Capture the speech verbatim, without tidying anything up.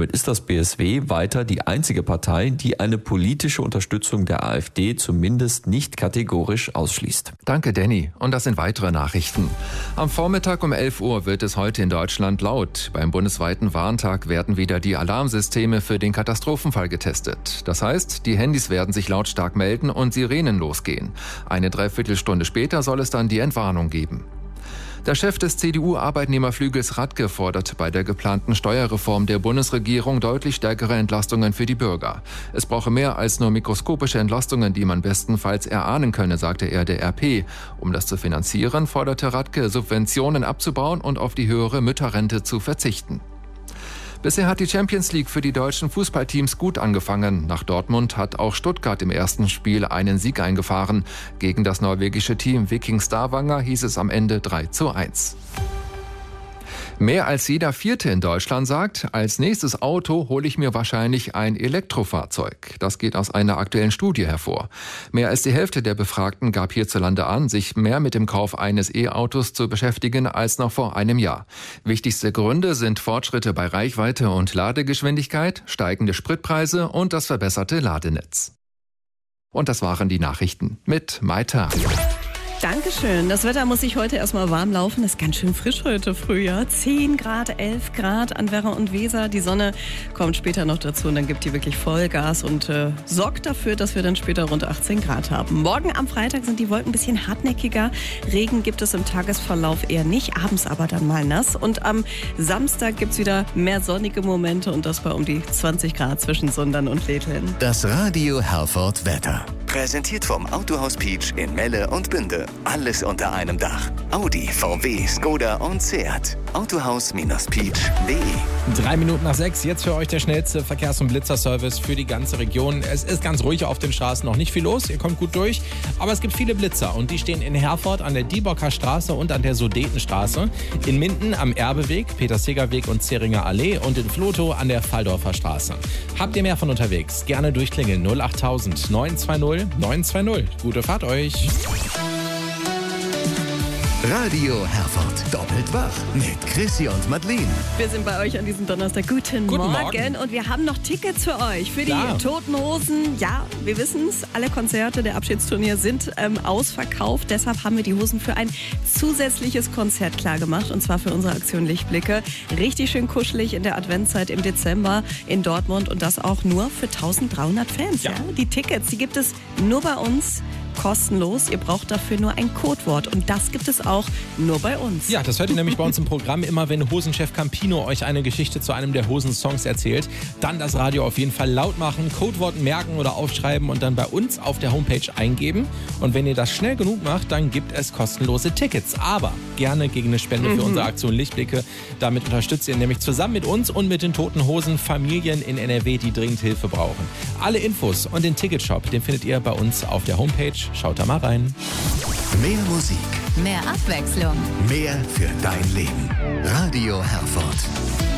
Damit ist das B S W weiter die einzige Partei, die eine politische Unterstützung der AfD zumindest nicht kategorisch ausschließt. Danke, Danny. Und das sind weitere Nachrichten. Am Vormittag um elf Uhr wird es heute in Deutschland laut. Beim bundesweiten Warntag werden wieder die Alarmsysteme für den Katastrophenfall getestet. Das heißt, die Handys werden sich lautstark melden und Sirenen losgehen. Eine Dreiviertelstunde später soll es dann die Entwarnung geben. Der Chef des C D U-Arbeitnehmerflügels Radke fordert bei der geplanten Steuerreform der Bundesregierung deutlich stärkere Entlastungen für die Bürger. Es brauche mehr als nur mikroskopische Entlastungen, die man bestenfalls erahnen könne, sagte er der R P. Um das zu finanzieren, forderte Radke, Subventionen abzubauen und auf die höhere Mütterrente zu verzichten. Bisher hat die Champions League für die deutschen Fußballteams gut angefangen. Nach Dortmund hat auch Stuttgart im ersten Spiel einen Sieg eingefahren. Gegen das norwegische Team Viking Stavanger hieß es am Ende drei zu eins. Mehr als jeder Vierte in Deutschland sagt, als nächstes Auto hole ich mir wahrscheinlich ein Elektrofahrzeug. Das geht aus einer aktuellen Studie hervor. Mehr als die Hälfte der Befragten gab hierzulande an, sich mehr mit dem Kauf eines E-Autos zu beschäftigen als noch vor einem Jahr. Wichtigste Gründe sind Fortschritte bei Reichweite und Ladegeschwindigkeit, steigende Spritpreise und das verbesserte Ladenetz. Und das waren die Nachrichten mit Maita. Dankeschön. Das Wetter muss sich heute erstmal warm laufen. Ist ganz schön frisch heute früh, ja. zehn Grad, elf Grad an Werra und Weser. Die Sonne kommt später noch dazu und dann gibt die wirklich Vollgas und äh, sorgt dafür, dass wir dann später rund achtzehn Grad haben. Morgen am Freitag sind die Wolken ein bisschen hartnäckiger. Regen gibt es im Tagesverlauf eher nicht, abends aber dann mal nass. Und am Samstag gibt es wieder mehr sonnige Momente und das bei um die zwanzig Grad zwischen Sundern und Letheln. Das Radio Herford Wetter. Präsentiert vom Autohaus Peach in Melle und Bünde. Alles unter einem Dach. Audi, V W, Skoda und Seat. Autohaus-Peach punkt de. Drei Minuten nach sechs, jetzt für euch der schnellste Verkehrs- und Blitzerservice für die ganze Region. Es ist ganz ruhig auf den Straßen, noch nicht viel los, ihr kommt gut durch. Aber es gibt viele Blitzer und die stehen in Herford an der Diebocker Straße und an der Sudetenstraße. In Minden am Erbeweg, Peter-Seeger-Weg und Zeringer Allee und in Vlotho an der Valdorfer Straße. Habt ihr mehr von unterwegs? Gerne durchklingeln null achttausend neun zwei null neun zwei null. Gute Fahrt euch! Radio Herford, doppelt wach mit Chrissy und Madeleine. Wir sind bei euch an diesem Donnerstag. Guten, Guten Morgen. Morgen. Und wir haben noch Tickets für euch, für Klar. die Toten Hosen. Ja, wir wissen es, alle Konzerte der Abschiedsturnier sind ähm, ausverkauft. Deshalb haben wir die Hosen für ein zusätzliches Konzert klargemacht. Und zwar für unsere Aktion Lichtblicke. Richtig schön kuschelig in der Adventszeit im Dezember in Dortmund. Und das auch nur für dreizehnhundert Fans. Ja. Ja? Die Tickets, die gibt es nur bei uns. Kostenlos. Ihr braucht dafür nur ein Codewort. Und das gibt es auch nur bei uns. Ja, das hört ihr nämlich bei uns im Programm immer, wenn Hosenchef Campino euch eine Geschichte zu einem der Hosensongs erzählt. Dann das Radio auf jeden Fall laut machen, Codewort merken oder aufschreiben und dann bei uns auf der Homepage eingeben. Und wenn ihr das schnell genug macht, dann gibt es kostenlose Tickets. Aber gerne gegen eine Spende für Mhm. unsere Aktion Lichtblicke. Damit unterstützt ihr nämlich zusammen mit uns und mit den Toten Hosen Familien in N R W, die dringend Hilfe brauchen. Alle Infos und den Ticketshop, den findet ihr bei uns auf der Homepage. Schaut da mal rein. Mehr Musik, Mehr Abwechslung. mehr für dein Leben. Radio Herford.